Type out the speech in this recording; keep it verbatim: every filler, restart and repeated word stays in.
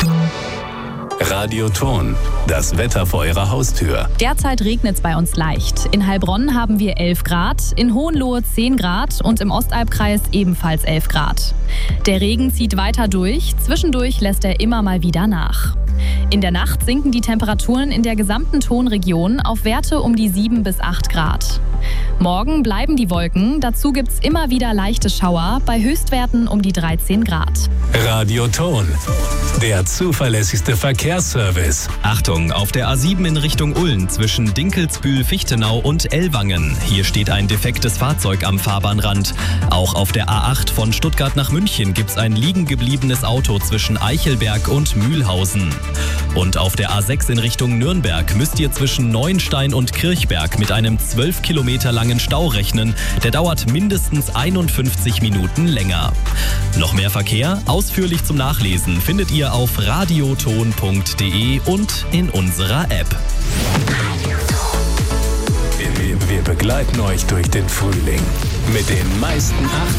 Radioton, das Wetter vor Ihrer Haustür. Derzeit regnet es bei uns leicht. In Heilbronn haben wir elf Grad, in Hohenlohe zehn Grad und im Ostalbkreis ebenfalls elf Grad. Der Regen zieht weiter durch, zwischendurch lässt er immer mal wieder nach. In der Nacht sinken die Temperaturen in der gesamten Tonregion auf Werte um die sieben bis acht Grad. Morgen bleiben die Wolken, dazu gibt es immer wieder leichte Schauer bei Höchstwerten um die dreizehn Grad. Radioton, der zuverlässigste Verkehrsservice. Achtung, auf der A sieben in Richtung Ulm zwischen Dinkelsbühl-Fichtenau und Ellwangen. Hier steht ein defektes Fahrzeug am Fahrbahnrand. Auch auf der A acht von Stuttgart nach München gibt es ein liegen gebliebenes Auto zwischen Eichelberg und Mühlhausen. Und auf der A sechs in Richtung Nürnberg müsst ihr zwischen Neuenstein und Kirchberg mit einem zwölf Kilometer langen Stau rechnen. Der dauert mindestens einundfünfzig Minuten länger. Noch mehr Verkehr? Ausführlich zum Nachlesen findet ihr auf radioton punkt de und in unserer App. Wir, wir begleiten euch durch den Frühling mit den meisten